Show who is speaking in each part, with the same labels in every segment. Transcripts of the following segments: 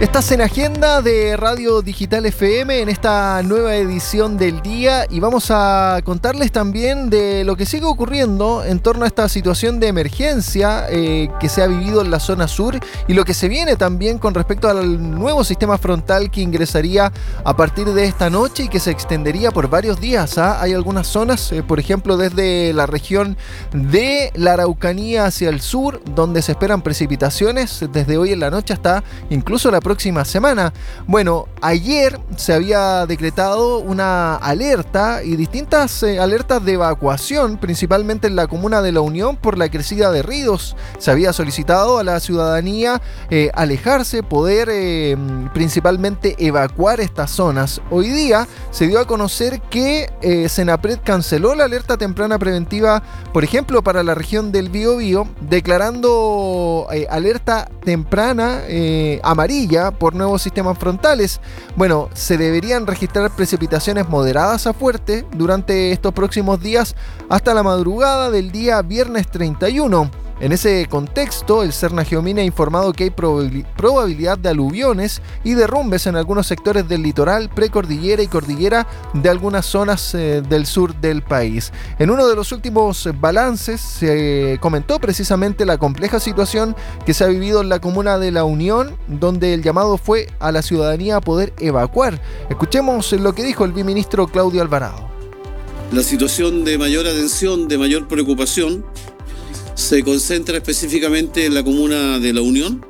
Speaker 1: Estás en Agenda de Radio Digital FM en esta nueva edición del día y vamos a contarles también de lo que sigue ocurriendo en torno a esta situación de emergencia que se ha vivido en la zona sur y lo que se viene también con respecto al nuevo sistema frontal que ingresaría a partir de esta noche y que se extendería por varios días. Hay algunas zonas, por ejemplo, desde la región de la Araucanía hacia el sur, donde se esperan precipitaciones desde hoy en la noche hasta incluso la próxima semana. Bueno, ayer se había decretado una alerta y distintas alertas de evacuación, principalmente en la comuna de La Unión por la crecida de ríos. Se había solicitado a la ciudadanía alejarse, poder principalmente evacuar estas zonas. Hoy día se dio a conocer que Senapred canceló la alerta temprana preventiva, por ejemplo, para la región del Biobío, declarando alerta temprana amarilla por nuevos sistemas frontales. Bueno, se deberían registrar precipitaciones moderadas a fuertes durante estos próximos días hasta la madrugada del día viernes 31. En ese contexto, el Cernageomina ha informado que hay probabilidad de aluviones y derrumbes en algunos sectores del litoral, precordillera y cordillera de algunas zonas del sur del país. En uno de los últimos balances se comentó precisamente la compleja situación que se ha vivido en la comuna de La Unión, donde el llamado fue a la ciudadanía a poder evacuar. Escuchemos lo que dijo el viceministro Claudio Alvarado.
Speaker 2: La situación de mayor atención, de mayor preocupación, se concentra específicamente en la comuna de La Unión,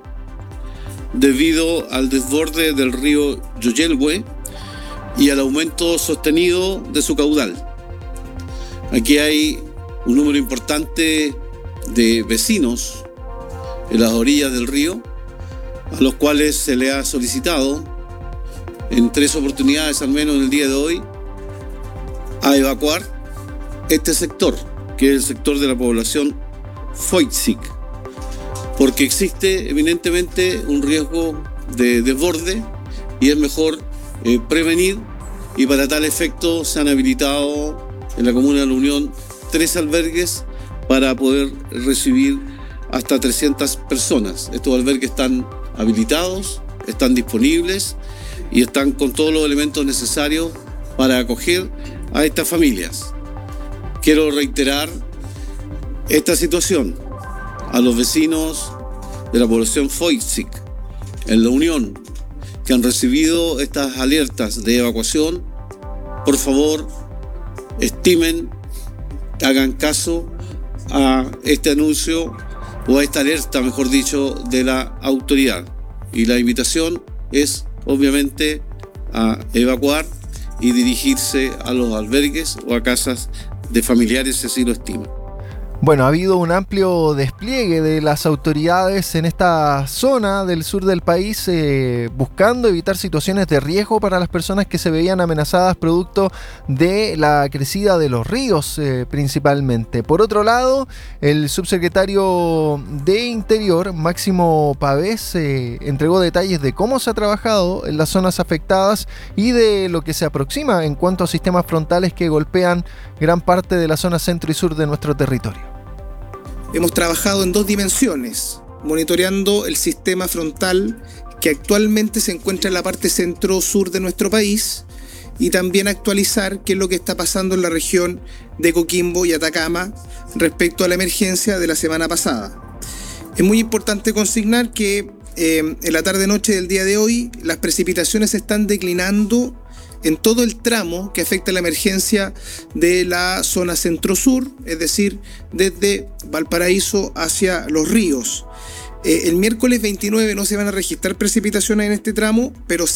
Speaker 2: debido al desborde del río Yoyelhue y al aumento sostenido de su caudal. Aquí hay un número importante de vecinos en las orillas del río, a los cuales se le ha solicitado en 3 oportunidades, al menos en el día de hoy, a evacuar este sector, que es el sector de la población Foixic, porque existe evidentemente un riesgo de desborde y es mejor prevenir, y para tal efecto se han habilitado en la comuna de La Unión 3 albergues para poder recibir hasta 300 personas. Estos albergues están habilitados, están disponibles y están con todos los elementos necesarios para acoger a estas familias. Quiero reiterar esta situación a los vecinos de la población Foixic en La Unión que han recibido estas alertas de evacuación. Por favor, estimen, hagan caso a este anuncio o a esta alerta, mejor dicho, de la autoridad. Y la invitación es obviamente a evacuar y dirigirse a los albergues o a casas de familiares si así lo estiman.
Speaker 1: Bueno, ha habido un amplio despliegue de las autoridades en esta zona del sur del país buscando evitar situaciones de riesgo para las personas que se veían amenazadas producto de la crecida de los ríos principalmente. Por otro lado, el subsecretario de Interior, Máximo Pavés, entregó detalles de cómo se ha trabajado en las zonas afectadas y de lo que se aproxima en cuanto a sistemas frontales que golpean gran parte de la zona centro y sur de nuestro territorio.
Speaker 3: Hemos trabajado en 2 dimensiones, monitoreando el sistema frontal que actualmente se encuentra en la parte centro-sur de nuestro país y también actualizar qué es lo que está pasando en la región de Coquimbo y Atacama respecto a la emergencia de la semana pasada. Es muy importante consignar que en la tarde-noche del día de hoy las precipitaciones están declinando en todo el tramo que afecta la emergencia de la zona centro-sur, es decir, desde Valparaíso hacia Los Ríos. El miércoles 29 no se van a registrar precipitaciones en este tramo, pero